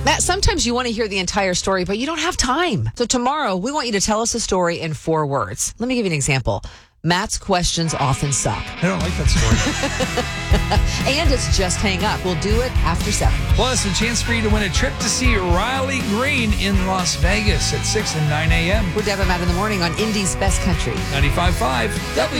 Matt, sometimes you want to hear the entire story, but you don't have time. So tomorrow, we want you to tell us a story in 4 words. Let me give you an example. Matt's questions often suck. I don't like that story. And it's just hang up. We'll do it after 7. Plus, a chance for you to win a trip to see Riley Green in Las Vegas at 6 and 9 a.m. We're Deb and Matt in the morning on Indy's Best Country. 95.5 W.